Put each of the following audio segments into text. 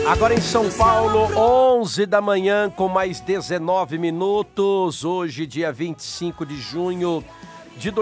Agora em São Paulo, 11 da manhã com mais 19 minutos. Hoje, dia 25 de junho de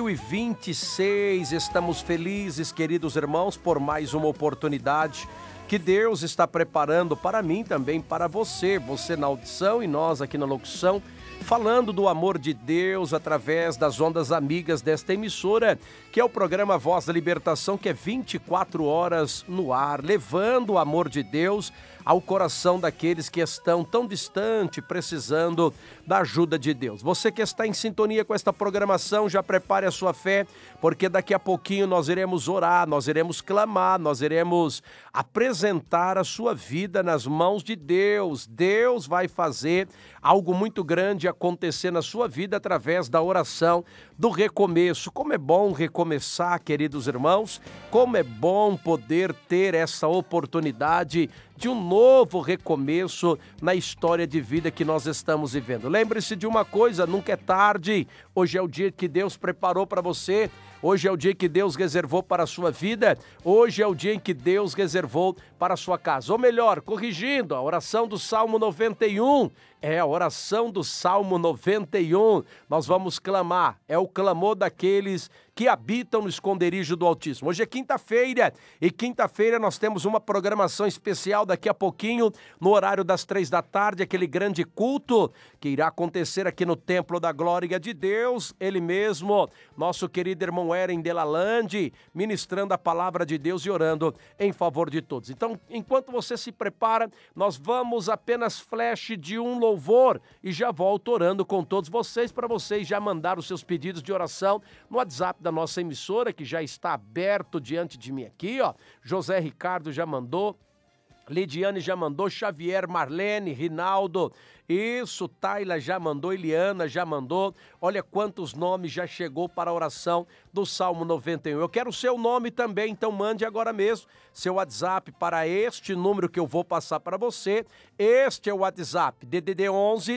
2026. Estamos felizes, queridos irmãos, por mais uma oportunidade que Deus está preparando para mim também, para você. Você na audição e nós aqui na locução, falando do amor de Deus através das ondas amigas desta emissora, que é o programa Voz da Libertação, que é 24 horas no ar, levando o amor de Deus ao coração daqueles que estão tão distante, precisando da ajuda de Deus. Você que está em sintonia com esta programação, já prepare a sua fé, porque daqui a pouquinho nós iremos orar, nós iremos clamar, nós iremos apresentar a sua vida nas mãos de Deus. Deus vai fazer algo muito grande acontecer na sua vida através da oração do recomeço. Como é bom recomeçar, queridos irmãos, como é bom poder ter essa oportunidade de um novo recomeço na história de vida que nós estamos vivendo. Lembre-se de uma coisa, nunca é tarde. Hoje é o dia que Deus preparou para você. Hoje é o dia que Deus reservou para a sua vida. Hoje é o dia em que Deus reservou para a sua casa. Ou melhor, corrigindo, a oração do Salmo 91. É a oração do Salmo 91. Nós vamos clamar. É o clamor daqueles que habitam no esconderijo do Altíssimo. Hoje é quinta-feira e quinta-feira nós temos uma programação especial daqui a pouquinho, no horário das 3 da tarde, aquele grande culto que irá acontecer aqui no Templo da Glória de Deus. Ele mesmo, nosso querido irmão Eren Delalande, ministrando a palavra de Deus e orando em favor de todos. Então, enquanto você se prepara, nós vamos apenas flash de um louvor e já volto orando com todos vocês, para vocês já mandar os seus pedidos de oração no WhatsApp da nossa emissora, que já está aberto diante de mim aqui, ó. José Ricardo já mandou, Lidiane já mandou, Xavier, Marlene, Rinaldo, isso, Tayla já mandou, Eliana já mandou. Olha quantos nomes já chegou para a oração do Salmo 91. Eu quero o seu nome também, então mande agora mesmo seu WhatsApp para este número que eu vou passar para você. Este é o WhatsApp, DDD 11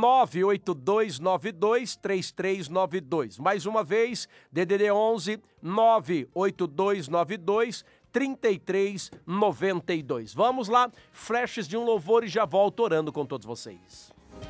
98292 3392. Mais uma vez, DDD 11 98292 3392. Vamos lá, flashes de um louvor e já volto orando com todos vocês.